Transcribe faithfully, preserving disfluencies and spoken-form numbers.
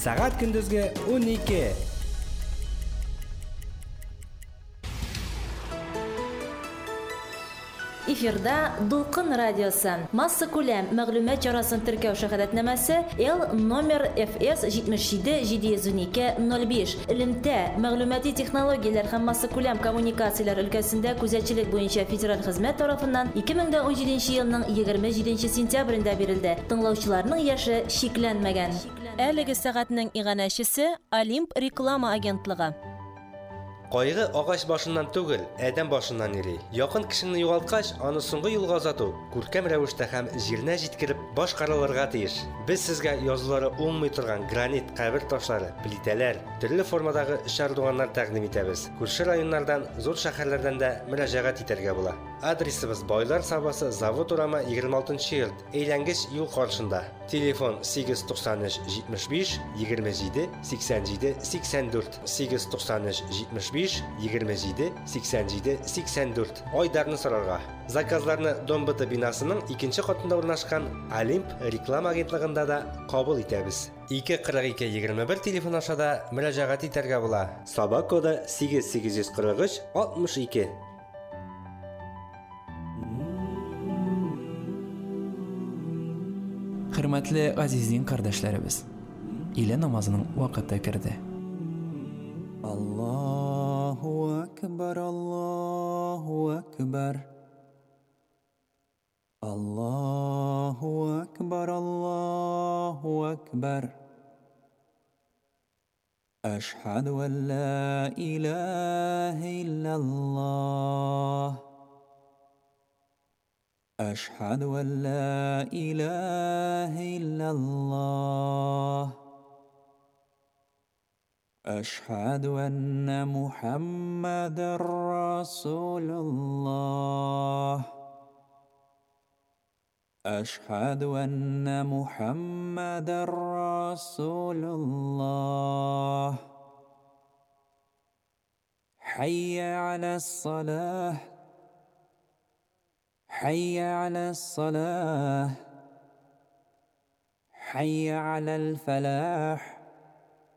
Сағат күндізгі он екі. Эфирда Дулкын радиосы. Масса күләм мәгълүмат җарасын теркәү шәһәрәтнәмәсе L номер F S җитмеш җиде җиде йөз унике ноль биш. Элемтә мәгълүмати технологияләр һәм масса күләм коммуникацияләр өлкәсендә күзәтчелек буенча федераль хезмәт тарафыннан ике мең дә ун җиденче елның егерме җиденче сентябрендә бирелде. Тыңлаучыларның яше шикләнмәгән. Әлеге сәгатьнең иганәчесе Олимп реклама агентлыгы. Кайгы агач башыннан түгел, әдәм башыннан йөри. Якын кешеңне югалткач, аны соңгы юлга озату күркәм рәвештә һәм җиренә җиткереп башкарылырга тиеш. Без сезгә язулары уңмый торган гранит кабер ташлары, плитәләр, төрле формадагы шардуганнар тәкъдим итәбез. Күрше районнардан, зур шәһәрләрдән дә мөрәҗәгать итәргә була. Адресыбыз Байлар Сабасы, Завод урамы егерме алтынчы ел, әйләнгеч юл каршында. Телефон сигез туксан өч җитмеш биш егерме җиде сиксән җиде сиксән дүрт сигез туксан өч җитмеш биш егерме җиде сиксән җиде сиксән дүрт. Айдарны сорарга. Заказларны Домбыты бинасының икенче катында урнашкан Олимп реклама агентлыгында да кабул итәбез. ике кырык ике егерме бер телефон аша да мөрәҗәгать итәргә була. Саба коды сигез сигез йөз кырык өч алтмыш ике. Хөрмәтле газизин кардәшләребез, иле намазының вакыты керде. Аллаһу акбар, Аллаһу акбар. Аллаһу акбар, Аллаһу акбар. Ашһаду ан ла илаха илляллаһ. أشهد أن لا إله إلا الله. أشهد أن محمد رسول الله. أشهد أن محمد رسول الله. حي على الصلاة. حي على الصلاة. حي على الفلاح.